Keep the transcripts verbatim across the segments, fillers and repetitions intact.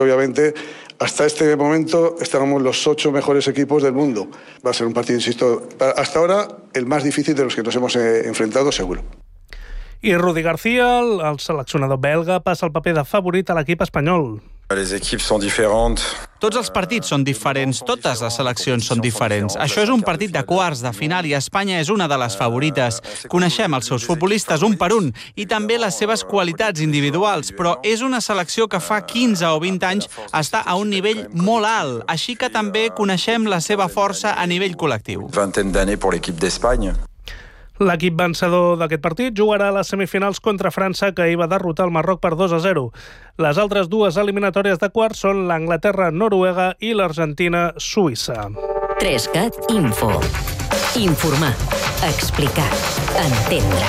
Obviamente, hasta este momento estábamos los ocho mejores equipos del mundo. Va a ser un partido, insisto, hasta ahora el más difícil de los que nos hemos eh, enfrentado, seguro. I Rudi García, el, el seleccionador belga, passa el paper de favorit a l'equip espanyol. Les equipes són diferents. Tots els partits són diferents, totes les seleccions són diferents. Això és un partit de quarts de final i Espanya és una de les favorites. Coneixem els seus futbolistes un per un i també les seves qualitats individuals, però és una selecció que fa quinze o vint anys està a un nivell molt alt, així que també coneixem la seva força a nivell col·lectiu. Vingtaine d'années pour l'équipe d'Espagne. L'equip vencedor d'aquest partit jugarà a les semifinals contra França, que ahir va derrotar el Marroc per dos a zero. Les altres dues eliminatòries de quarts són l'Anglaterra-Noruega i l'Argentina-Suïssa. tres cat Info. Informar, explicar, entendre.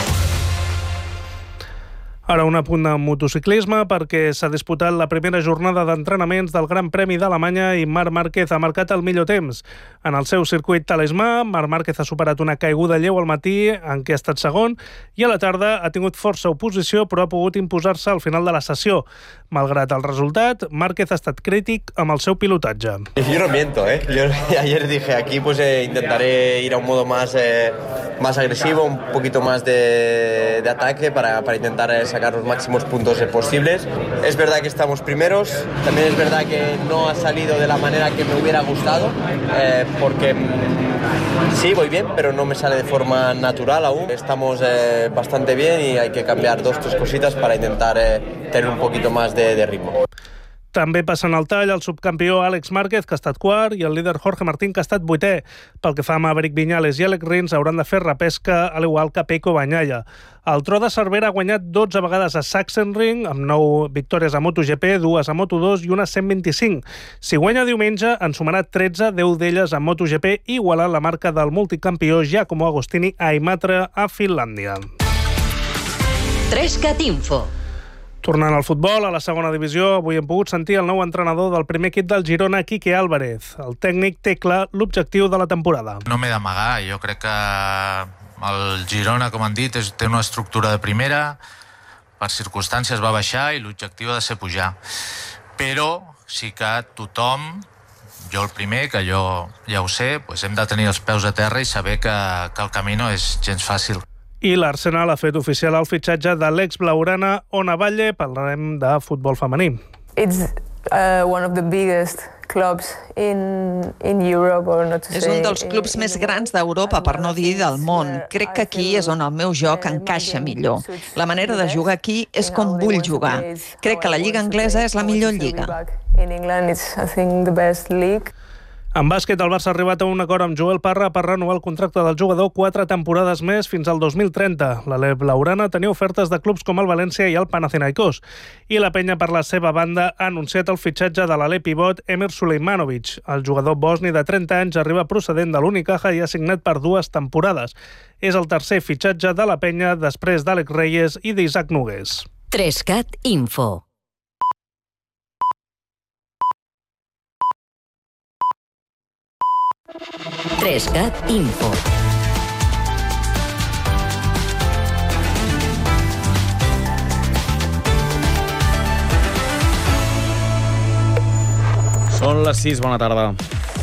Ara un apunt de motociclisme perquè s'ha disputat la primera jornada d'entrenaments del Gran Premi d'Alemanya i Marc Márquez ha marcat el millor temps. En el seu circuit talismà, Marc Márquez ha superat una caiguda lleu al matí en què ha estat segon i a la tarda ha tingut força oposició però ha pogut imposar-se al final de la sessió. Malgrat el resultat, Márquez ha estat crític amb el seu pilotatge. Yo no miento, ¿eh? Yo ayer dije aquí pues eh, intentaré ir a un modo más, eh, más agresivo, un poquito más de, de ataque para, para intentar eh, sacar los máximos puntos posibles. Es verdad que estamos primeros, también es verdad que no ha salido de la manera que me hubiera gustado, eh, porque mmm, sí, voy bien, pero no me sale de forma natural aún. Estamos eh, bastante bien y hay que cambiar dos o tres cositas para intentar eh, tener un poquito más de, de ritmo. També passen al tall el subcampió Àlex Márquez, que ha estat quart, i el líder Jorge Martín, que ha estat vuitè. Pel que fa a Maverick Viñales i Alex Rins, hauran de fer repesca, a l'igual que Pecco Bagnaia. El Tro de Cervera ha guanyat dotze vegades a Sachsenring, amb nou victòries a MotoGP, dues a Moto dos i una cent vint-i-cinc. Si guanya diumenge, en sumarà tretze, deu d'elles a MotoGP, igualant la marca del multicampió Giacomo Agostini a Imatra, a Finlàndia. tres cat Info. Tornant al futbol, a la segona divisió, avui hem pogut sentir el nou entrenador del primer equip del Girona, Quique Álvarez. El tècnic té clar l'objectiu de la temporada. No m'he d'amagar, jo crec que el Girona, com han dit, és, té una estructura de primera, per circumstàncies va baixar i l'objectiu ha de ser pujar. Però sí que tothom, jo el primer, que jo ja ho sé, doncs hem de tenir els peus a terra i saber que, que el camí no és gens fàcil. I l'Arsenal ha fet oficial el fitxatge de l'ex-blaugrana Ona Valle. Parlarem de futbol femení. It's uh, one of the biggest clubs in, in Europe, or not to say... És un dels clubs més grans d'Europa, per no dir del món. Crec que aquí és on el meu joc encaixa millor. La manera de jugar aquí és com vull jugar. Crec que la lliga anglesa és la millor lliga. In England, it's, I think, the best league. En bàsquet, el Barça ha arribat a un acord amb Joel Parra per renovar el contracte del jugador quatre temporades més fins al dos mil trenta. La blaugrana tenia ofertes de clubs com el València i el Panathinaikos. I la penya, per la seva banda, ha anunciat el fitxatge de l'alè pivot Emir Sulejmanovic. El jugador bosni de trenta anys arriba procedent de l'Unicaja i ha signat per dues temporades. És el tercer fitxatge de la penya després d'Àlex Reyes i d'Isaac Nogués. tres cat Info. tres cat Info. Són les sis, bona tarda.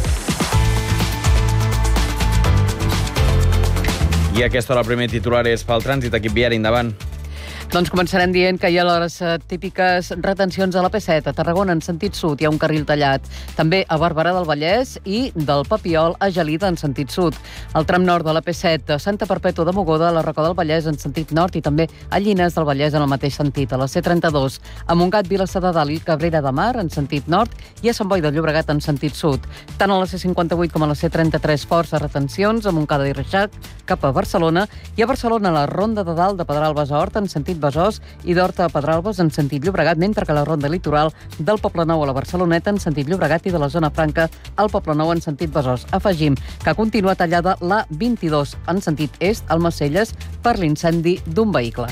I aquesta hora el primer titular és pel trànsit, equip viari, endavant. Doncs començarem dient que hi ha les típiques retencions a la P set, a Tarragona en sentit sud, hi ha un carril tallat. També a Barberà del Vallès i del Papiol a Gelida en sentit sud. Al tram nord de la P set, de Santa Perpètua de Mogoda a la Roca del Vallès en sentit nord i també a Llinars del Vallès en el mateix sentit. A la C trenta-dos, a Montgat, Vilassar de Dalt i Cabrera de Mar en sentit nord i a Sant Boi de Llobregat en sentit sud. Tant a la C cinquanta-vuit com a la C trenta-tres, força retencions a Montcada i Reixac cap a Barcelona i a Barcelona a la Ronda de Dalt de Pedralbes a Horta en sentit Besòs i d'Horta a Pedralbes en sentit Llobregat, mentre que la ronda litoral del Poblenou a la Barceloneta en sentit Llobregat i de la zona franca al Poblenou en sentit Besòs. Afegim que continua tallada la vint-i-dos en sentit est al Macelles per l'incendi d'un vehicle.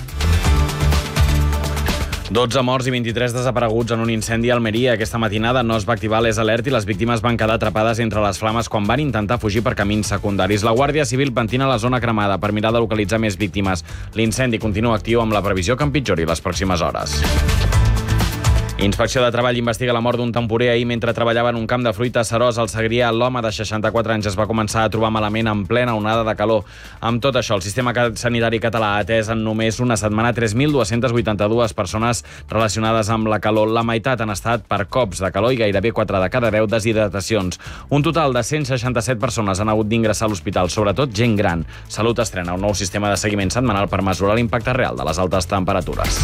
dotze morts i vint-i-tres desapareguts en un incendi a Almeria. Aquesta matinada no es va activar l'Es Alert i les víctimes van quedar atrapades entre les flames quan van intentar fugir per camins secundaris. La Guàrdia Civil pentina la zona cremada per mirar de localitzar més víctimes. L'incendi continua actiu amb la previsió que empitjori les pròximes hores. Inspecció de Treball investiga la mort d'un temporer ahir mentre treballava en un camp de fruita a Seròs, al Segrià. L'home de seixanta-quatre anys es va començar a trobar malament en plena onada de calor. Amb tot això, el sistema sanitari català ha atès en només una setmana tres mil dos-cents vuitanta-dues persones relacionades amb la calor. La meitat han estat per cops de calor i gairebé quatre de cada deu deshidratacions. Un total de cent seixanta-set persones han hagut d'ingressar a l'hospital, sobretot gent gran. Salut estrena un nou sistema de seguiment setmanal per mesurar l'impacte real de les altes temperatures.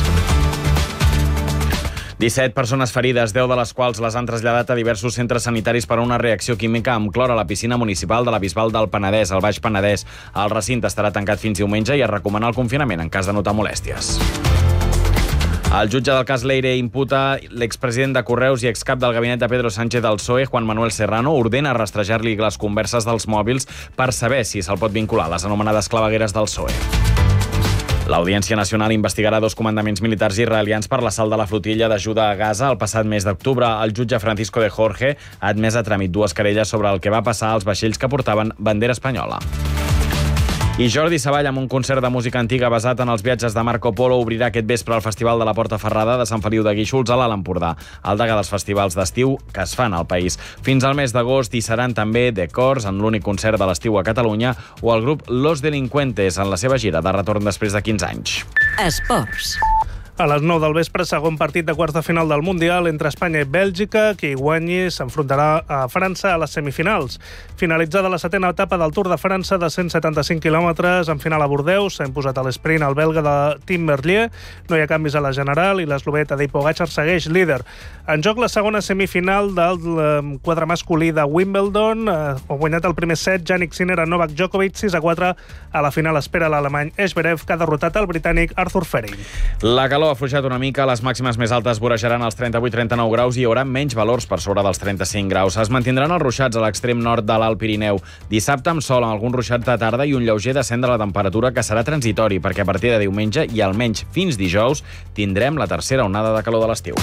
disset persones ferides, deu de les quals les han traslladat a diversos centres sanitaris per a una reacció química amb clor a la piscina municipal de la Bisbal del Penedès, al Baix Penedès. El recinte estarà tancat fins diumenge i es recomana el confinament en cas de notar molèsties. El jutge del cas Leire imputa l'expresident de Correus i excap del gabinet de Pedro Sánchez del P S O E, Juan Manuel Serrano, ordena rastrejar-li les converses dels mòbils per saber si se'l pot vincular a les anomenades clavegueres del P S O E. L'Audiència Nacional investigarà dos comandaments militars israelians per l'assalt de la flotilla d'ajuda a Gaza el passat mes d'octubre. El jutge Francisco de Jorge ha admès a tràmit dues querelles sobre el que va passar als vaixells que portaven bandera espanyola. I Jordi Savall, amb un concert de música antiga basat en els viatges de Marco Polo, obrirà aquest vespre el Festival de la Porta Ferrada de Sant Feliu de Guíxols a l'Alt Empordà, el degà dels festivals d'estiu que es fan al país. Fins al mes d'agost hi seran també The Cors, en l'únic concert de l'estiu a Catalunya, o el grup Los Delincuentes, en la seva gira de retorn després de quinze anys. Esports. A les nou del vespre, segon partit de quarts de final del Mundial entre Espanya i Bèlgica. Qui guanyi s'enfrontarà a França a les semifinals. Finalitzada la setena etapa del Tour de França de cent setanta-cinc quilòmetres, en final a Bordeus, s'ha imposat a l'esprint el belga de Tim Merlier. No hi ha canvis a la general i l'eslovè Tadej Pogačar segueix líder. En joc la segona semifinal del quadre masculí de Wimbledon. Ha guanyat el primer set Jannik Sinner a Novak Djokovic, sis a quatre. A la final espera l'alemany Zverev, que ha derrotat el britànic Arthur Fering. La calor ha afluixat una mica, les màximes més altes vorejaran els trenta-vuit trenta-nou graus i hi haurà menys valors per sobre dels trenta-cinc graus. Es mantindran els ruixats a l'extrem nord de l'Alt Pirineu. Dissabte amb sol, amb algun ruixat de tarda i un lleuger descens de la temperatura que serà transitori, perquè a partir de diumenge i almenys fins dijous tindrem la tercera onada de calor de l'estiu.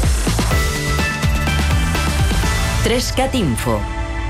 Trescat Info.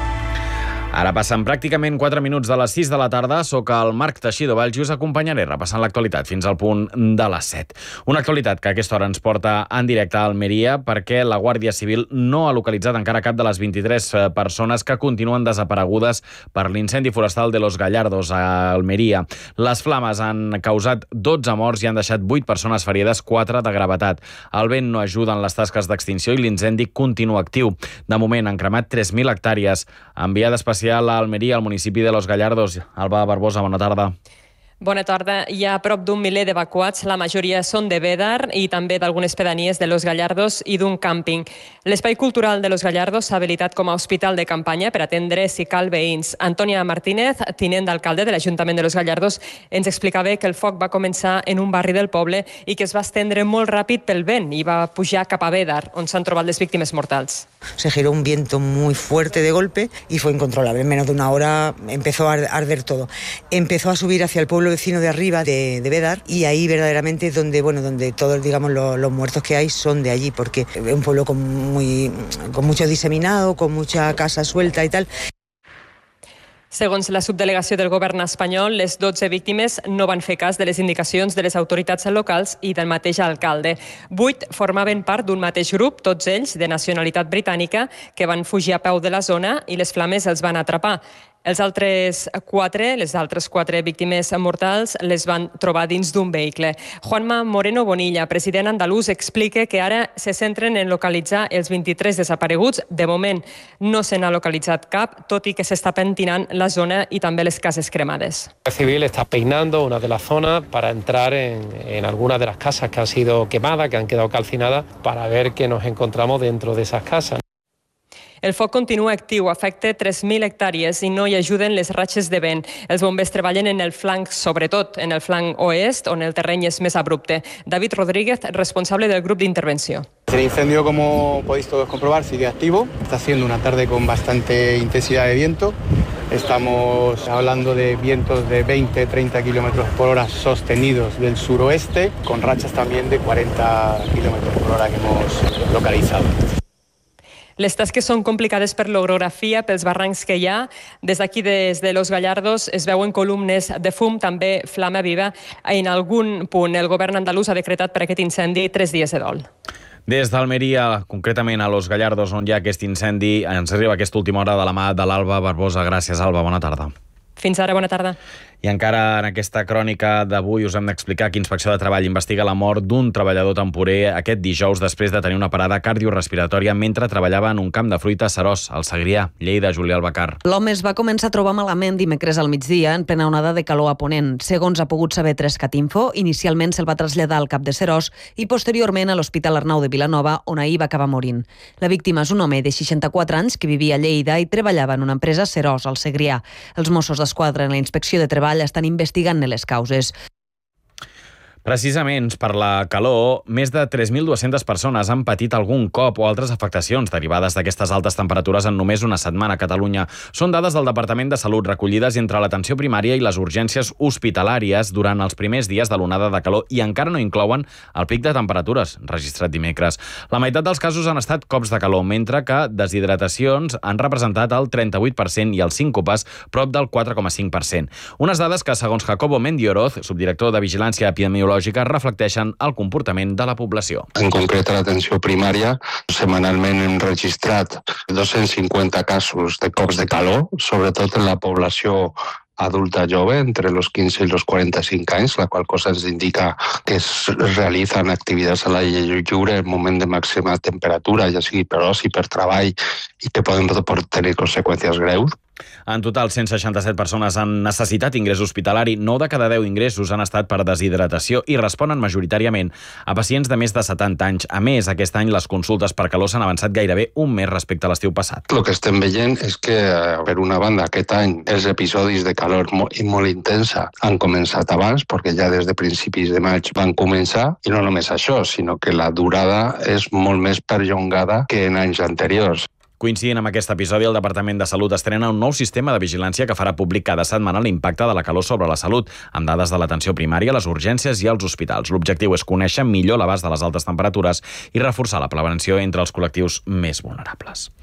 Ara passen pràcticament quatre minuts de les sis de la tarda. Soc el Marc Teixidó Valls i us acompanyaré repassant l'actualitat fins al punt de les set. Una actualitat que a aquesta hora ens porta en directe a Almeria perquè la Guàrdia Civil no ha localitzat encara cap de les vint-i-tres persones que continuen desaparegudes per l'incendi forestal de Los Gallardos a Almeria. Les flames han causat dotze morts i han deixat vuit persones ferides, quatre de gravetat. El vent no ajuda en les tasques d'extinció i l'incendi continua actiu. De moment han cremat tres mil hectàrees. Enviada especial a Almeria, al municipi de Los Gallardos. Alba Barbosa, bona tarda. Bona tarda. Hi ha prop d'un miler d'evacuats, la majoria són de Bédar i també d'algunes pedanies de Los Gallardos i d'un càmping. L'espai cultural de Los Gallardos s'ha habilitat com a hospital de campanya per atendre, si cal, veïns. Antònia Martínez, tinent d'alcalde de l'Ajuntament de Los Gallardos, ens explicava que el foc va començar en un barri del poble i que es va estendre molt ràpid pel vent i va pujar cap a Bédar, on s'han trobat les víctimes mortals. Se giró un viento muy fuerte de golpe y fue incontrolable. En menos de una hora empezó a arder todo. Empezó a subir hacia el pueblo vecino de arriba de, de Bédar y ahí verdaderamente es donde, bueno, donde todos, digamos, los, los muertos que hay son de allí, porque es un pueblo con, muy, con mucho diseminado, con mucha casa suelta y tal. Segons la subdelegació del govern espanyol, les dotze víctimes no van fer cas de les indicacions de les autoritats locals i del mateix alcalde. Vuit formaven part d'un mateix grup, tots ells de nacionalitat britànica, que van fugir a peu de la zona i les flames els van atrapar. Els altres quatre, les altres quatre víctimes mortals, les van trobar dins d'un vehicle. Juanma Moreno Bonilla, president andalús, explica que ara se centren en localitzar els vint-i-tres desapareguts. De moment no se n'ha localitzat cap, tot i que s'està pentinant la zona i també les cases cremades. La Civil está peinando una de las zonas para entrar en, en algunas de las casas que han sido quemadas, que han quedado calcinadas, para ver qué nos encontramos dentro de esas casas. El foc continua actiu, afecta tres mil hectàrees i no hi ajuden les ratxes de vent. Els bombers treballen en el flanc, sobretot en el flanc oest, on el terreny és més abrupte. David Rodríguez, responsable del grup d'intervenció. El incendio, como podéis todos comprobar, sigue activo. Está siendo una tarde con bastante intensidad de viento. Estamos hablando de vientos de veinte a treinta kilómetros por hora sostenidos del suroeste, con rachas también de cuarenta kilómetros por hora que hemos localizado. Les tasques són complicades per l'orografia, pels barrancs que hi ha. Des d'aquí, des de Los Gallardos, es veuen columnes de fum, també flama viva. En algun punt, el govern andalús ha decretat per aquest incendi tres dies de dol. Des d'Almeria, concretament a Los Gallardos, on hi ha aquest incendi, ens arriba aquesta última hora de la mà de l'Alba Barbosa. Gràcies, Alba. Bona tarda. Fins ara, bona tarda. I encara en aquesta crònica d'avui us hem d'explicar que Inspecció de Treball investiga la mort d'un treballador temporer aquest dijous després de tenir una parada cardiorespiratòria mentre treballava en un camp de fruita a Seròs, al Segrià, Lleida, Julià Albacar. L'home es va començar a trobar malament dimecres al migdia en plena onada de calor a Ponent. Segons ha pogut saber Trescat Info, inicialment se'l va traslladar al cap de Seròs i posteriorment a l'Hospital Arnau de Vilanova, on ahir va acabar morint. La víctima és un home de seixanta-quatre anys que vivia a Lleida i treballava en una empresa a Seròs, al Segrià. Els Mossos d'Esquadra en la Inspecció de Treball estan investigant-ne les causes. Precisament per la calor, més de tres mil dues-centes persones han patit algun cop o altres afectacions derivades d'aquestes altes temperatures en només una setmana a Catalunya. Són dades del Departament de Salut recollides entre l'atenció primària i les urgències hospitalàries durant els primers dies de l'onada de calor i encara no inclouen el pic de temperatures registrat dimecres. La meitat dels casos han estat cops de calor, mentre que deshidratacions han representat el trenta-vuit per cent i els síncopes prop del quatre coma cinc per cent. Unes dades que, segons Jacobo Mendioroz, subdirector de Vigilància Epidemiològica, reflecteixen el comportament de la població. En concret, a l'atenció primària, setmanalment hem registrat dos-cents cinquanta casos de cops de calor, sobretot en la població adulta jove, entre los quinze i los quaranta-cinc anys, la qual cosa ens indica que es realitzen activitats a l'aire lliure en moment de màxima temperatura, ja sigui per oci, per treball, i que poden tenir conseqüències greus. En total, cent seixanta-set persones han necessitat ingrés hospitalari, nou de cada deu ingressos han estat per deshidratació i responen majoritàriament a pacients de més de setanta anys. A més, aquest any les consultes per calor s'han avançat gairebé un mes respecte a l'estiu passat. El que estem veient és que, per una banda, aquest any els episodis de calor molt, molt intensa han començat abans, perquè ja des de principis de maig van començar, i no només això, sinó que la durada és molt més perllongada que en anys anteriors. Coincidint amb aquest episodi, el Departament de Salut estrena un nou sistema de vigilància que farà públic cada setmana l'impacte de la calor sobre la salut, amb dades de l'atenció primària, les urgències i els hospitals. L'objectiu és conèixer millor l'abast de les altes temperatures i reforçar la prevenció entre els col·lectius més vulnerables.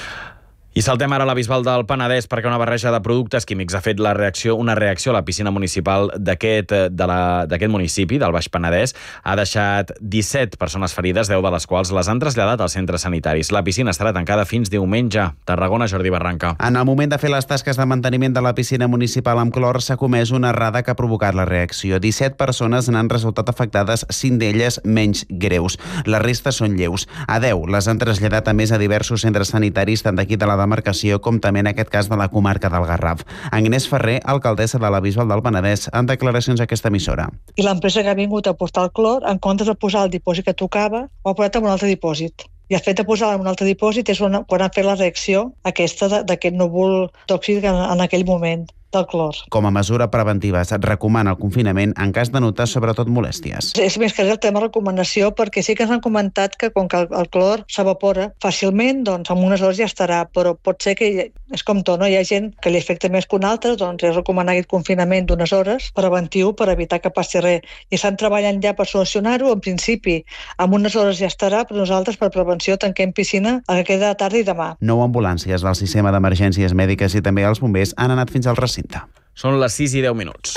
I saltem ara a la Bisbal del Penedès perquè una barreja de productes químics ha fet la reacció, una reacció a la piscina municipal d'aquest de la, d'aquest municipi, del Baix Penedès. Ha deixat disset persones ferides, deu de les quals les han traslladat als centres sanitaris. La piscina estarà tancada fins diumenge. Tarragona, Jordi Barranca. En el moment de fer les tasques de manteniment de la piscina municipal amb clor s'ha comès una errada que ha provocat la reacció. disset persones n'han resultat afectades, cinc d'elles menys greus. La resta són lleus. A deu les han traslladat a més a diversos centres sanitaris, tant d'aquí de la demarcació com també en aquest cas de la comarca del Garraf. Agnès Ferrer, alcaldessa de la Bisbal del Penedès, en declaracions a aquesta emissora. I l'empresa que ha vingut a portar el clor, en comptes de posar el dipòsit que tocava, ho ha posat en un altre dipòsit. I el fet de posar en un altre dipòsit és quan han fet la reacció aquesta d'aquest núvol tòxic en aquell moment del clor. Com a mesura preventiva, es recomana el confinament en cas de notar sobretot molèsties. És més que res el tema de recomanació, perquè sí que ens han comentat que com que el, el clor s'evapora fàcilment, doncs en unes hores ja estarà, però pot ser que, és com tot, no? Hi ha gent que li afecta més que una altra, doncs és recomanar aquest confinament d'unes hores preventiu per evitar que passi res. I estan treballant ja per solucionar-ho, en principi en unes hores ja estarà, però nosaltres per prevenció tanquem piscina a que queda tarda i demà. Nou ambulàncies del sistema d'emergències mèdiques i també els bombers han anat fins al recinte. Són les sis i deu minuts.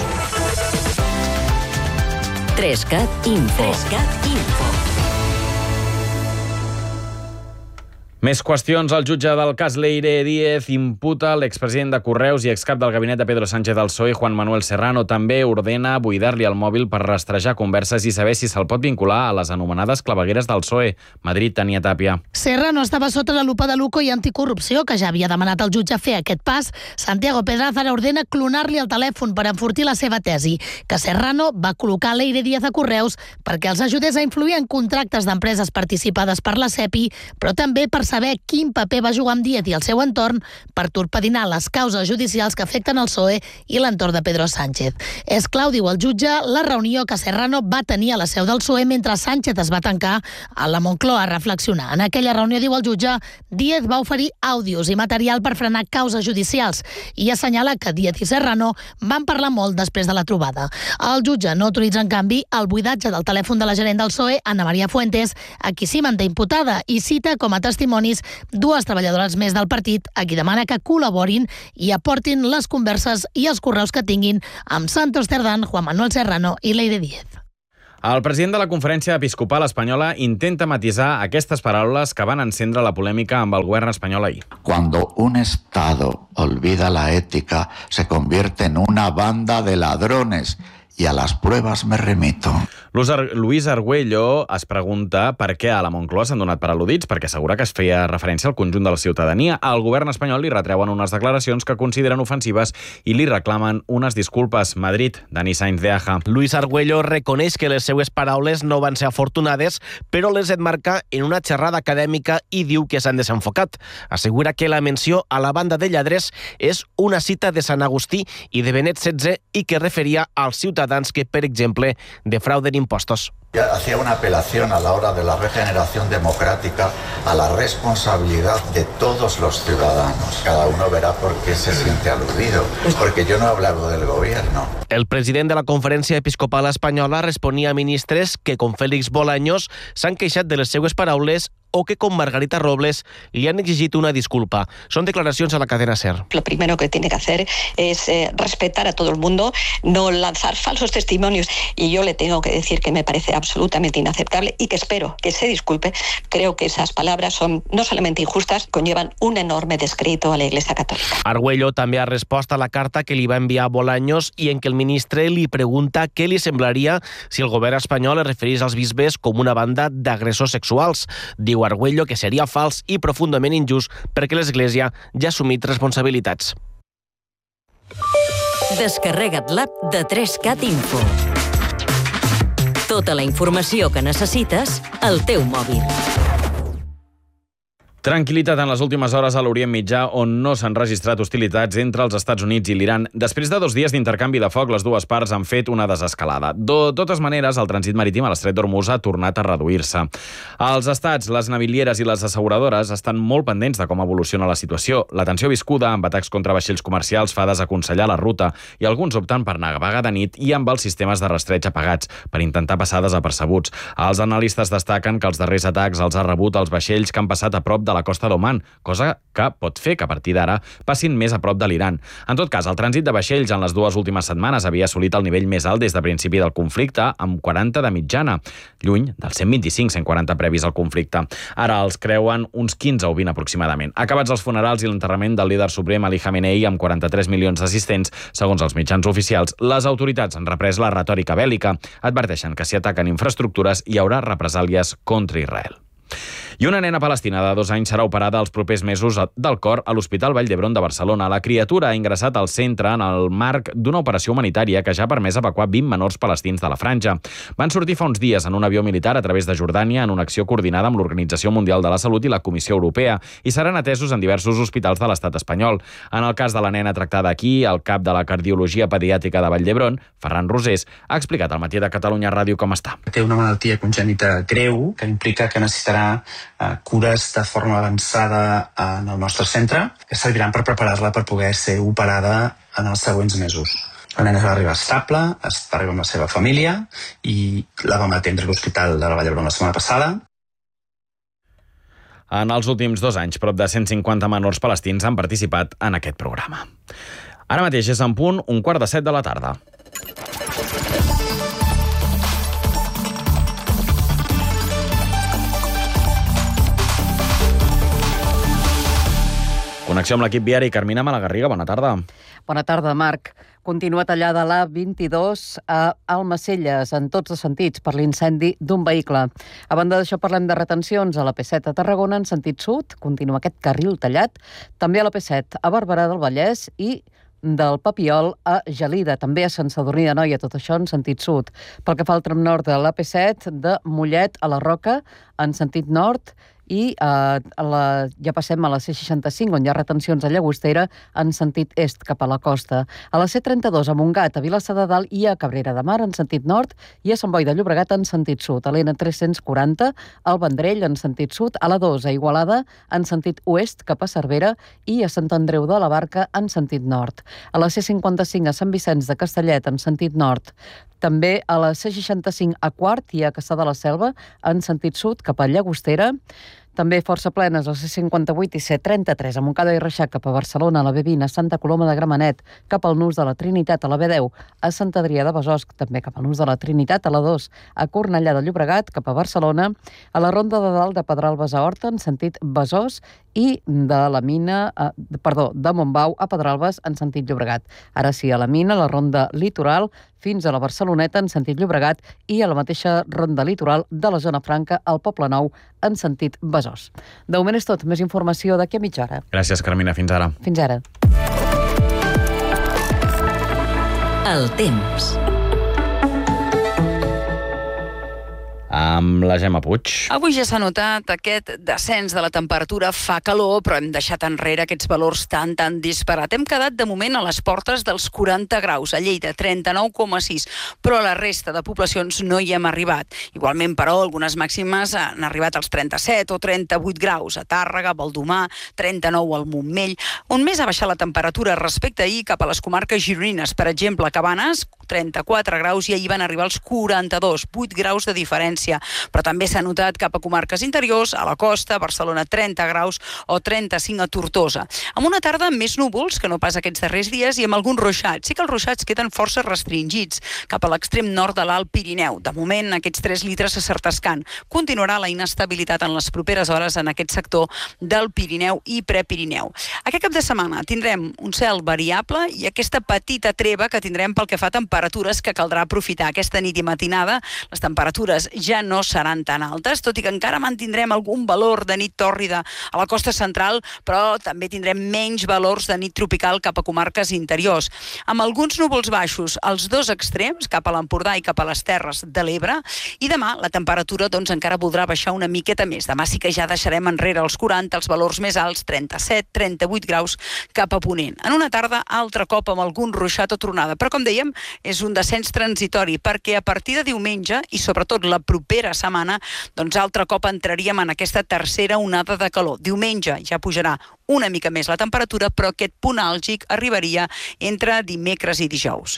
Trescat Info. Trescat Info. Més qüestions. El jutge del cas Leire Díez imputa l'expresident de Correus i excap del gabinet de Pedro Sánchez al P S O E, Juan Manuel Serrano. També ordena buidar-li el mòbil per rastrejar converses i saber si se'l pot vincular a les anomenades clavegueres del P S O E. Madrid, Tania Tàpia. Serrano estava sota la lupa de l'U C O i Anticorrupció, que ja havia demanat al jutge fer aquest pas. Santiago Pedraza ordena clonar-li el telèfon per enfortir la seva tesi, que Serrano va col·locar Leire Díez a Correus perquè els ajudés a influir en contractes d'empreses participades per la SEPI, però també per saber quin paper va jugar amb Díez i el seu entorn per torpedinar les causes judicials que afecten el P S O E i l'entorn de Pedro Sánchez. És clau, diu el jutge, la reunió que Serrano va tenir a la seu del P S O E mentre Sánchez es va tancar a la Moncloa a reflexionar. En aquella reunió, diu el jutge, Díez va oferir àudios i material per frenar causes judicials i assenyala que Díez i Serrano van parlar molt després de la trobada. El jutge no autoritza, en canvi, el buidatge del telèfon de la gerent del P S O E, Ana Maria Fuentes, a qui s'hi manté imputada, i cita com a testimoni dues treballadores més del partit, a qui demana que col·laborin i aportin les converses i els correus que tinguin amb Santos Cerdán, Juan Manuel Serrano i Leire Díez. El president de la Conferència Episcopal Espanyola intenta matisar aquestes paraules que van encendre la polèmica amb el govern espanyol ahir. Cuando un Estado olvida la ética, se convierte en una banda de ladrones. Y a las pruebas me remito. Luis Argüello es pregunta per què a la Moncloa s'han donat per al·ludits, perquè assegura que es feia referència al conjunt de la ciutadania. Al govern espanyol li retreuen unes declaracions que consideren ofensives i li reclamen unes disculpes. Madrid, Dani Sainz de Aja. Luis Argüello reconeix que les seues paraules no van ser afortunades, però les enmarca en una xerrada acadèmica i diu que s'han desenfocat. Assegura que la menció a la banda de lladres és una cita de Sant Agustí i de Benet setze i que referia als ciutadans que, per exemple, defrauden impostos. Hacía una apelación a la hora de la regeneración democrática a la responsabilidad de todos los ciudadanos. Cada uno verá por qué se siente aludido, porque yo no he hablado del gobierno. El president de la Conferència Episcopal Espanyola responia a ministres que, com Félix Bolaños, s'han queixat de les seues paraules o que, con Margarita Robles, li han exigit una disculpa. Son declaracions a la cadena SER. Lo primero que tiene que hacer es eh, respetar a todo el mundo, no lanzar falsos testimonios. Y yo le tengo que decir que me parece absolutamente inaceptable y que espero que se disculpe. Creo que esas palabras son no solamente injustas, conllevan un enorme descrédito a la Iglesia Católica. Argüello també ha respost a la carta que li va enviar Bolaños i en què el ministre li pregunta què li semblaria si el govern espanyol es referís als bisbes com una banda d'agressors sexuals. Diu Argüello que seria fals i profundament injust perquè l'Església ja ha assumit responsabilitats. Descarrega't l'app de tres cat Info. Tota la informació que necessites al teu mòbil. Tranquil·litat en les últimes hores a l'Orient Mitjà, on no s'han registrat hostilitats entre els Estats Units i l'Iran. Després de dos dies d'intercanvi de foc, les dues parts han fet una desescalada. De totes maneres, el trànsit marítim a l'Estret d'Hormuz ha tornat a reduir-se. Els estats, les navilieres i les asseguradores estan molt pendents de com evoluciona la situació. La tensió viscuda amb atacs contra vaixells comercials fa desaconsellar la ruta i alguns opten per navegar de nit i amb els sistemes de rastreig apagats per intentar passar desapercebuts. Els analistes destaquen que els darrers atacs els ha rebut els vaixells que han passat a prop de la costa d'Oman, cosa que pot fer que a partir d'ara passin més a prop de l'Iran. En tot cas, el trànsit de vaixells en les dues últimes setmanes havia assolit el nivell més alt des de principi del conflicte, amb quaranta de mitjana, lluny dels cent vint-i-cinc cent quaranta previs al conflicte. Ara els creuen uns quinze o vint aproximadament. Acabats els funerals i l'enterrament del líder suprem Ali Khamenei amb quaranta-tres milions d'assistents, segons els mitjans oficials, les autoritats han reprès la retòrica bèl·lica. Adverteixen que si ataquen infraestructures hi haurà represàlies contra Israel. I una nena palestina de dos anys serà operada els propers mesos del cor a l'Hospital Vall d'Hebron de Barcelona. La criatura ha ingressat al centre en el marc d'una operació humanitària que ja ha permès evacuar vint menors palestins de la franja. Van sortir fa uns dies en un avió militar a través de Jordània en una acció coordinada amb l'Organització Mundial de la Salut i la Comissió Europea i seran atesos en diversos hospitals de l'estat espanyol. En el cas de la nena tractada aquí, el cap de la cardiologia pediàtrica de Vall d'Hebron, Ferran Rosés, ha explicat al Matí de Catalunya Ràdio com està. Té una malaltia congènita greu que implica que necessitarà cures de forma avançada en el nostre centre que serviran per preparar-la per poder ser operada en els següents mesos. La nena va arribar estable, va arribar amb la seva família i la vam atendre a l'Hospital de la Vall d'Hebron la setmana passada. En els últims dos anys, prop de cent cinquanta menors palestins han participat en aquest programa. Ara mateix és en punt un quart de set de la tarda. Connexió amb l'equip viari. Carmina Malagarriga, bona tarda. Bona tarda, Marc. Continua tallada l'A vint-i-dos a Almacelles, en tots els sentits, per l'incendi d'un vehicle. A banda d'això, parlem de retencions a la P set a Tarragona en sentit sud. Continua aquest carril tallat. També a la P set a Barberà del Vallès i del Papiol a Gelida, també a Sant Sadurní d'Anoia, tot això en sentit sud. Pel que fa al tram nord de l'A P set, de Mollet a la Roca, en sentit nord, i eh, a la, ja passem a la C seixanta-cinc, on hi ha retencions a Llagostera en sentit est cap a la costa. A la C trenta-dos a Montgat, a Vilassar de Dalt i a Cabrera de Mar en sentit nord i a Sant Boi de Llobregat en sentit sud. A l'N tres-cents quaranta al Vendrell en sentit sud, a la dos a Igualada en sentit oest cap a Cervera i a Sant Andreu de la Barca en sentit nord. A la C cinquanta-cinc a Sant Vicenç de Castellet en sentit nord. També a la C seixanta-cinc a Quart i a Cassà de la Selva en sentit sud cap a Llagostera. També força plenes la C cinquanta-vuit i C trenta-tres a Montcada i Reixac cap a Barcelona, a la B vint a Santa Coloma de Gramenet, cap al Nus de la Trinitat a la B deu, a Sant Adrià de Besòs, també cap al Nus de la Trinitat a la dos, a Cornellà de Llobregat cap a Barcelona, a la Ronda de Dalt de Pedralbes a Horta en sentit Besòs i de la Mina, eh, perdó, de Montbau a Pedralbes en sentit Llobregat. Ara sí, a la Mina, la Ronda Litoral fins a la Barceloneta en sentit Llobregat i a la mateixa Ronda Litoral de la Zona Franca al Poble Nou en sentit Besòs. De moment és tot. Més informació d'aquí a mitja hora. Gràcies, Carmina. Fins ara. Fins ara. El temps. Amb la Gemma Puig. Avui ja s'ha notat aquest descens de la temperatura, fa calor, però hem deixat enrere aquests valors tan, tan disparat. Hem quedat de moment a les portes dels quaranta graus, a Lleida trenta-nou coma sis, però a la resta de poblacions no hi hem arribat. Igualment, però, algunes màximes han arribat als trenta-set o trenta-vuit graus, a Tàrrega, Baldomar, trenta-nou al Montmell. On més ha baixat la temperatura respecte a ahir cap a les comarques gironines, per exemple, Cabanes, trenta-quatre graus, i ahir van arribar als quaranta-dos, vuit graus de diferència. Però també s'ha notat cap a comarques interiors, a la costa, Barcelona trenta graus o trenta-cinc a Tortosa. Amb una tarda amb més núvols que no pas aquests darrers dies i amb alguns ruixats. Sí que els ruixats queden força restringits cap a l'extrem nord de l'Alt Pirineu. De moment, aquests tres litres s'acertascant. Continuarà la inestabilitat en les properes hores en aquest sector del Pirineu i Prepirineu. Aquest cap de setmana tindrem un cel variable i aquesta petita treva que tindrem pel que fa a temperatures que caldrà aprofitar. Aquesta nit i matinada les temperatures ja no seran tan altes, tot i que encara mantindrem algun valor de nit tòrrida a la costa central, però també tindrem menys valors de nit tropical cap a comarques interiors. Amb alguns núvols baixos als dos extrems, cap a l'Empordà i cap a les Terres de l'Ebre, i demà la temperatura doncs encara voldrà baixar una miqueta més. Demà sí que ja deixarem enrere els quaranta, els valors més alts, trenta-set, trenta-vuit graus cap a Ponent. En una tarda, altre cop amb algun ruixat o tronada, però com dèiem, és un descens transitori, perquè a partir de diumenge, i sobretot la propera setmana, doncs altre cop entraríem en aquesta tercera onada de calor. Diumenge ja pujarà una mica més la temperatura, però aquest punt àlgid arribaria entre dimecres i dijous.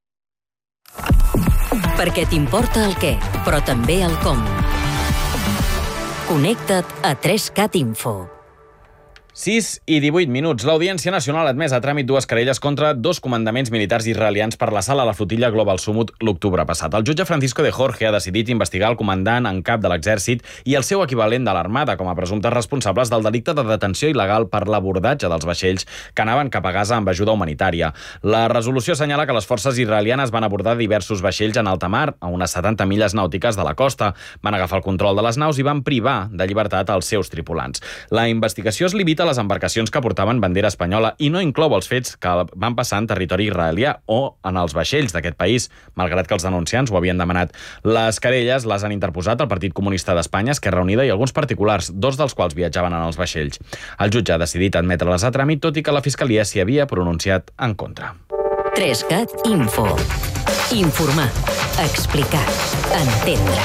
Perquè t'importa el què, però també el com. Connecta't a tres cat Info. sis i divuit minuts. L'Audiència Nacional ha admès a tràmit dues querelles contra dos comandaments militars israelians per l'assalt a la flotilla Global Summit l'octubre passat. El jutge Francisco de Jorge ha decidit investigar el comandant en cap de l'exèrcit i el seu equivalent de l'Armada com a presumptes responsables del delicte de detenció il·legal per l'abordatge dels vaixells que anaven cap a Gaza amb ajuda humanitària. La resolució assenyala que les forces israelianes van abordar diversos vaixells en alta mar, a unes setanta milles nàutiques de la costa. Van agafar el control de les naus i van privar de llibertat als seus tripulants. La investigació es limita a les embarcacions que portaven bandera espanyola i no inclou els fets que van passar en territori israelià o en els vaixells d'aquest país, malgrat que els denunciants ho havien demanat. Les querelles les han interposat el Partit Comunista d'Espanya, Esquerra Unida i alguns particulars, dos dels quals viatjaven en els vaixells. El jutge ha decidit admetre-les a tràmit, tot i que la Fiscalia s'hi havia pronunciat en contra. tres cat Info. Informar, explicar, entendre.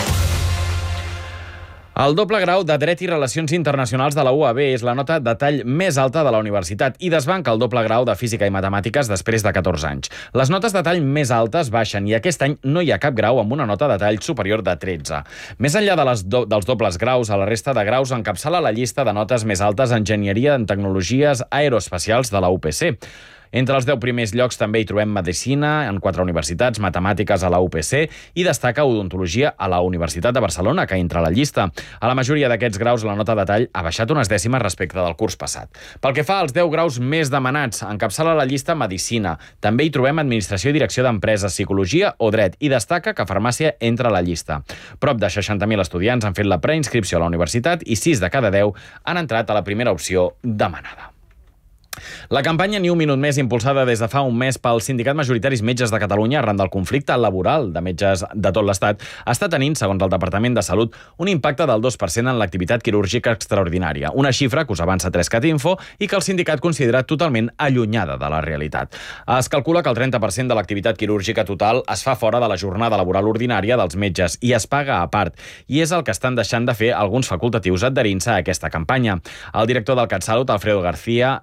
El doble grau de Dret i Relacions Internacionals de la U A B és la nota de tall més alta de la universitat i desbanca el doble grau de Física i Matemàtiques després de catorze anys. Les notes de tall més altes baixen i aquest any no hi ha cap grau amb una nota de tall superior de tretze. Més enllà de les do dels dobles graus, a la resta de graus encapçala la llista de notes més altes Enginyeria en Tecnologies Aeroespacials de la U P C. Entre els deu primers llocs també hi trobem Medicina en quatre universitats, Matemàtiques a la U P C i destaca Odontologia a la Universitat de Barcelona, que entra a la llista. A la majoria d'aquests graus la nota de tall ha baixat unes dècimes respecte del curs passat. Pel que fa als deu graus més demanats, encapçala la llista Medicina. També hi trobem Administració i Direcció d'Empreses, Psicologia o Dret i destaca que Farmàcia entra a la llista. Prop de seixanta mil estudiants han fet la preinscripció a la universitat i sis de cada deu han entrat a la primera opció demanada. La campanya Ni un minut més, impulsada des de fa un mes pel Sindicat Majoritaris Metges de Catalunya arran del conflicte laboral de metges de tot l'Estat, està tenint, segons el Departament de Salut, un impacte del dos per cent en l'activitat quirúrgica extraordinària, una xifra que us avança tres cat Info i que el sindicat considera totalment allunyada de la realitat. Es calcula que el trenta per cent de l'activitat quirúrgica total es fa fora de la jornada laboral ordinària dels metges i es paga a part, i és el que estan deixant de fer alguns facultatius adherint-se a aquesta campanya. El director del CatSalut, Alfredo García, assegura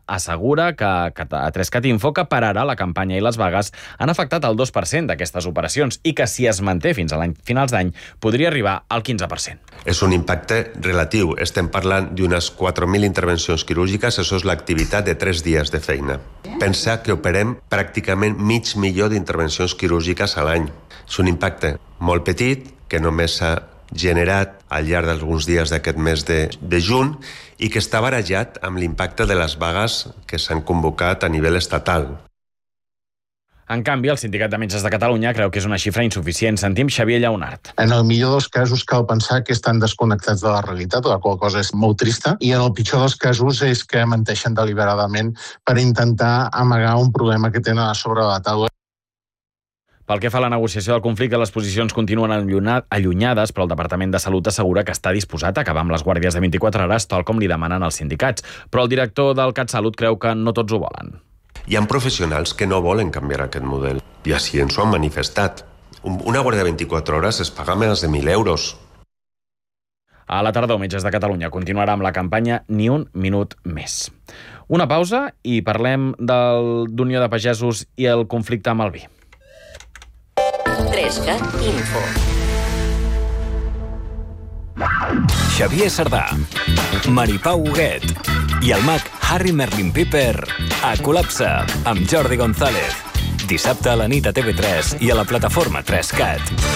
assegura que a tres cat Info que pararà la campanya i les vagues han afectat el dos per cent d'aquestes operacions i que si es manté fins a l'any finals d'any podria arribar al quinze per cent. És un impacte relatiu. Estem parlant d'unes quatre mil intervencions quirúrgiques, això és l'activitat de tres dies de feina. Pensa que operem pràcticament mig milió d'intervencions quirúrgiques a l'any. És un impacte molt petit que només s'ha generat al llarg d'alguns dies d'aquest mes de, de juny i que està barrejat amb l'impacte de les vagues que s'han convocat a nivell estatal. En canvi, el Sindicat de Metges de Catalunya creu que és una xifra insuficient. Sentim Xavier Lleonart. En el millor dels casos cal pensar que estan desconnectats de la realitat, la qual cosa és molt trista, i en el pitjor dels casos és que menteixen deliberadament per intentar amagar un problema que tenen a sobre la taula. Pel que fa a la negociació del conflicte, les posicions continuen allunyades, però el Departament de Salut assegura que està disposat a acabar amb les guàrdies de vint-i-quatre hores, tal com li demanen els sindicats. Però el director del CatSalut creu que no tots ho volen. Hi ha professionals que no volen canviar aquest model i així ens ho han manifestat. Una guàrdia de vint-i-quatre hores es paga més de mil euros. A la tardor, Metges de Catalunya continuarà amb la campanya Ni un minut més. Una pausa i parlem d'Unió de Pagesos i el conflicte amb el vi. tres cat Info. Xavier Sardà, Maripau Huguet i el mag Harry Merlin Piper a Col·lapse amb Jordi González. Dissabte a la nit a T V tres i a la plataforma tres cat.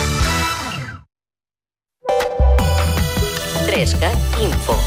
tres cat Info.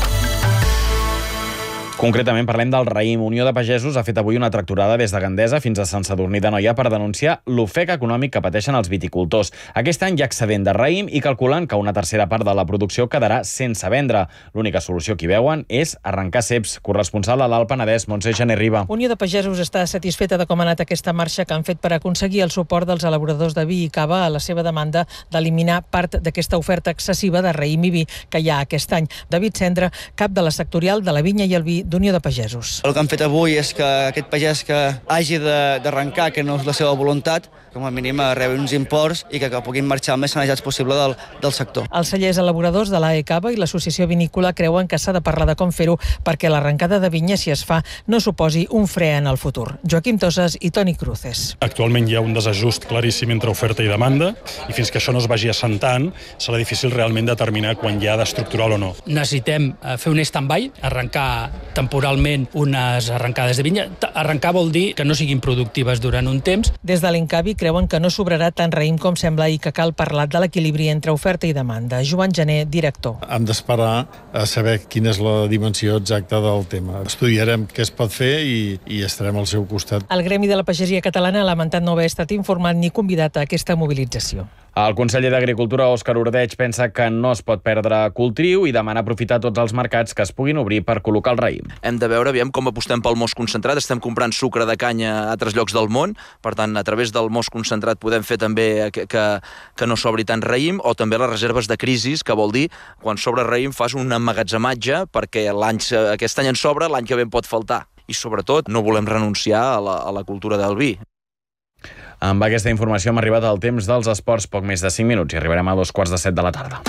Concretament parlem del raïm. Unió de Pagesos ha fet avui una tractorada des de Gandesa fins a Sant Sadurní d'Anoia per denunciar l'ofec econòmic que pateixen els viticultors. Aquest any hi ha excedent de raïm i calculen que una tercera part de la producció quedarà sense vendre. L'única solució que hi veuen és arrencar ceps. Corresponsal a l'Alt Penedès, Montse Gené Riba. Unió de Pagesos està satisfeta de com ha anat aquesta marxa que han fet per aconseguir el suport dels elaboradors de vi i cava a la seva demanda d'eliminar part d'aquesta oferta excessiva de raïm i vi que hi ha aquest any. David Cendra, cap de la sectorial de la vinya i el vi d'Unió de Pagesos. El que han fet avui és que aquest pagès que hagi d'arrencar, que no és la seva voluntat, com a mínim rebi uns imports i que, que puguin marxar el més sanejats possible del, del sector. Els cellers elaboradors de l'A E Cava i l'Associació Vinícola creuen que s'ha de parlar de com fer-ho perquè l'arrencada de vinya, si es fa, no suposi un fre en el futur. Joaquim Tosas i Toni Cruces. Actualment hi ha un desajust claríssim entre oferta i demanda i fins que això no es vagi assentant serà difícil realment determinar quan hi ha d'estructural o no. Necessitem fer un stand-by, arrencar temporalment unes arrencades de vinya. Arrencar vol dir que no siguin productives durant un temps. Des de l'Incavi creuen que no sobrarà tant raïm com sembla i que cal parlar de l'equilibri entre oferta i demanda. Joan Gené, director. Hem d'esperar a saber quina és la dimensió exacta del tema. Estudiarem què es pot fer i, i estarem al seu costat. El Gremi de la Pagesia Catalana ha lamentat no haver estat informat ni convidat a aquesta mobilització. El conseller d'Agricultura, Òscar Ordeig, pensa que no es pot perdre cultriu i demana aprofitar tots els mercats que es puguin obrir per col·locar el raïm. Hem de veure aviam com apostem pel most concentrat. Estem comprant sucre de canya a altres llocs del món, per tant, a través del most concentrat podem fer també que, que, que no s'obri tant raïm, o també les reserves de crisis, que vol dir, quan s'obre raïm fas un emmagatzematge perquè l'any, aquest any en sobra, l'any que ve en pot faltar. I sobretot no volem renunciar a la, a la cultura del vi. Amb aquesta informació hem arribat al temps dels esports, poc més de cinc minuts, i arribarem a dos quarts de set de la tarda.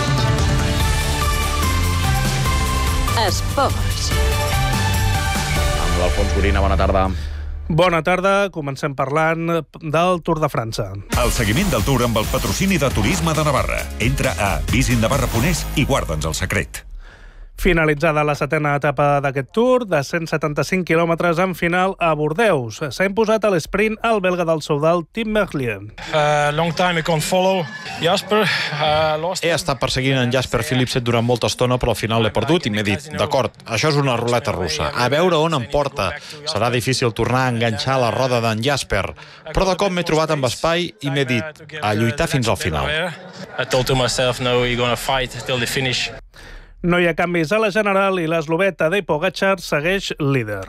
Esports. Amb l'Alfons Gorina, bona tarda. Bona tarda, comencem parlant del Tour de França. El seguiment del Tour amb el patrocini de Turisme de Navarra. Entra a visinnavarra punt es i guarda'ns el secret. Finalitzada la setena etapa d'aquest Tour, de cent setanta-cinc quilòmetres en final a Bordeus. S'ha imposat a l'esprint el belga del Soudal, Tim Merlier. Uh, long time I can't follow Jasper. Uh, lost... He estat perseguint en Jasper Philipsen durant molta estona, però al final l'he perdut i m'he dit, d'acord, això és una ruleta russa, a veure on em porta. Serà difícil tornar a enganxar la roda d'en Jasper, però de cop m'he trobat amb espai i m'he dit, a lluitar fins al final. I told to myself, no, you're gonna fight till the finish. No hi ha canvis a la general i l'eslovè Tadej Pogačar segueix líder.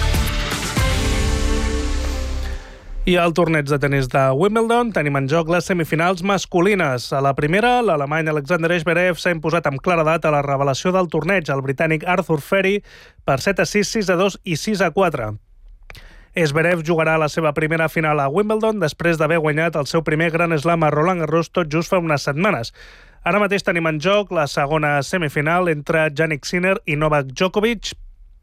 I al torneig de tenis de Wimbledon tenim en joc les semifinals masculines. A la primera, l'alemany Alexander Zverev s'ha imposat amb claredat a la revelació del torneig, el britànic Arthur Ferry, per set a sis, sis a dos i sis a quatre. Zverev jugarà la seva primera final a Wimbledon després d'haver guanyat el seu primer Grand Slam a Roland Garros tot just fa unes setmanes. Ara mateix tenim en joc la segona semifinal entre Jannik Sinner i Novak Djokovic.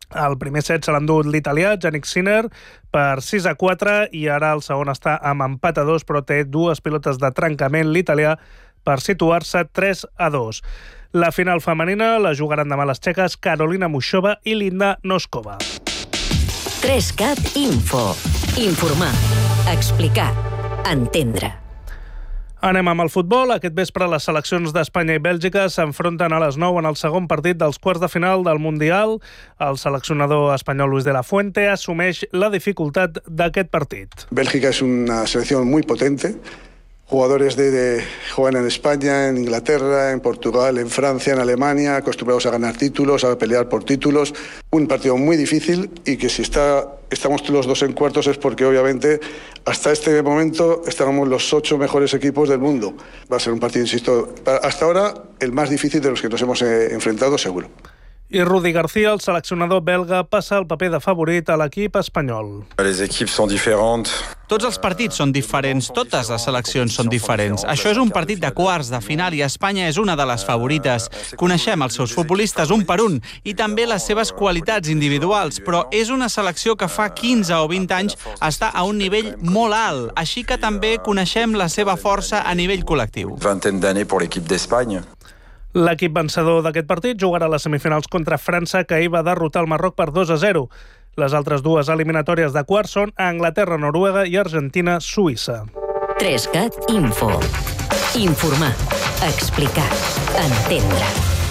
El primer set se l'ha endut l'italià, Jannik Sinner, per sis a quatre, i ara el segon està amb empat a dos, però té dues pilotes de trencament l'italià per situar-se tres a dos. La final femenina la jugaran demà les txeques Karolina Mušova i Linda Noskova. tres cat Info. Informar, explicar, entendre. Anem amb el futbol. Aquest vespre les seleccions d'Espanya i Bèlgica s'enfronten a les nou en el segon partit dels quarts de final del Mundial. El seleccionador espanyol Luis de la Fuente assumeix la dificultat d'aquest partit. Bélgica es una selección muy potente. Jugadores de, de juegan en España, en Inglaterra, en Portugal, en Francia, en Alemania, acostumbrados a ganar títulos, a pelear por títulos. Un partido muy difícil y que si está, estamos los dos en cuartos es porque obviamente hasta este momento estábamos los ocho mejores equipos del mundo. Va a ser un partido, insisto, hasta ahora el más difícil de los que nos hemos eh, enfrentado seguro. I Rudi García, el seleccionador belga, passa el paper de favorit a l'equip espanyol. Les equipes són diferents. Tots els partits són diferents, totes les seleccions són diferents. Això és un partit de quarts de final i Espanya és una de les favorites. Coneixem els seus futbolistes un per un i també les seves qualitats individuals, però és una selecció que fa quinze o vint anys està a un nivell molt alt, així que també coneixem la seva força a nivell col·lectiu. Vingtaine d'années pour l'équipe d'Espagne. L'equip vencedor d'aquest partit jugarà a les semifinals contra França, que ahir va derrotar el Marroc per dos a zero. Les altres dues eliminatòries de quarts són Anglaterra, Noruega i Argentina, Suïssa. tres cat Info. Informar, explicar, entendre.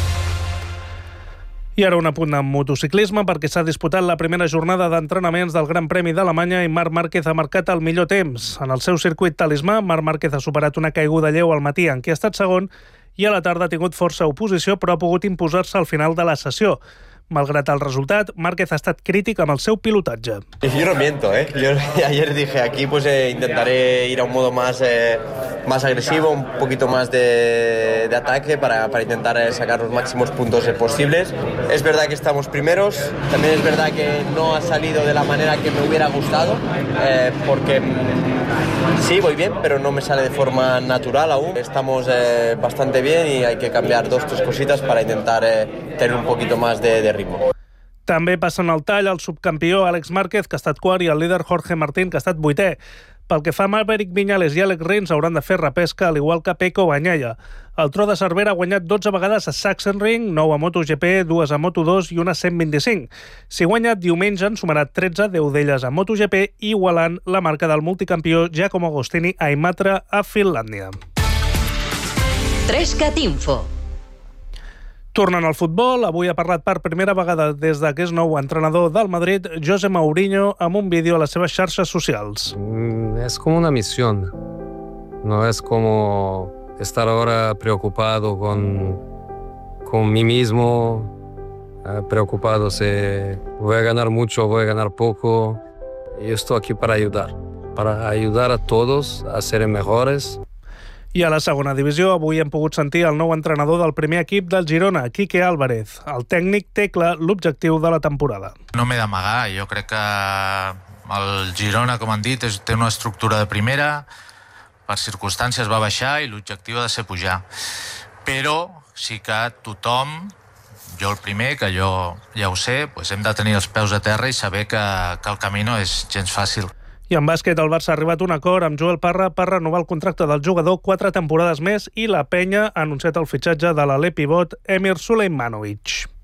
I ara un apunt en motociclisme, perquè s'ha disputat la primera jornada d'entrenaments del Gran Premi d'Alemanya i Marc Márquez ha marcat el millor temps. En el seu circuit talismà, Marc Márquez ha superat una caiguda lleu al matí en què ha estat segon i a la tarda ha tingut força oposició, però ha pogut imposar-se al final de la sessió. Malgrat el resultat, Márquez ha estat crític amb el seu pilotatge. Yo no miento, ¿eh? Yo ayer dije aquí pues eh, intentaré ir a un modo más, eh, más agresivo, un poquito más de, de ataque para, para intentar eh, sacar los máximos puntos eh, posibles. Es verdad que estamos primeros, también es verdad que no ha salido de la manera que me hubiera gustado, eh, porque sí, voy bien, pero no me sale de forma natural aún. Estamos eh, bastante bien y hay que cambiar dos o tres cositas para intentar eh, tener un poquito más de, de ritmo. També passen al tall el subcampió Àlex Márquez, que ha estat quart, i el líder Jorge Martín, que ha estat vuitè. Pel que fa a Maverick Viñales i Alex Rins, hauran de fer repesca, al igual que Pecco Bagnaia. El Tro de Cervera ha guanyat dotze vegades a Sachsenring, nou a MotoGP, dues a Moto dos i una a cent vint-i-cinc. Si guanya diumenge en sumarà tretze, deu d'elles a MotoGP, igualant la marca del multicampió Giacomo Agostini a Imatra, a Finlàndia. tres cat Info. Tornant al futbol, avui ha parlat per primera vegada des de que és nou entrenador del Madrid, José Mourinho, amb un vídeo a les seves xarxes socials. Mm, es como una misión. No es como estar ahora preocupado con, con mí mismo, eh, preocupado si voy a ganar mucho o voy a ganar poco. Yo estoy aquí para ayudar, para ayudar a todos a ser mejores. I a la segona divisió, avui hem pogut sentir el nou entrenador del primer equip del Girona, Quique Álvarez. El tècnic té clar l'objectiu de la temporada. No m'he d'amagar, jo crec que el Girona, com han dit, és, té una estructura de primera, per circumstàncies va baixar i l'objectiu ha de ser pujar. Però sí que tothom, jo el primer, que jo ja ho sé, doncs hem de tenir els peus a terra i saber que, que el camí no és gens fàcil. I en bàsquet, el Barça ha arribat a un acord amb Joel Parra per renovar el contracte del jugador quatre temporades més i la Penya ha anunciat el fitxatge de l'alè pivot Emir Sulejmanovic.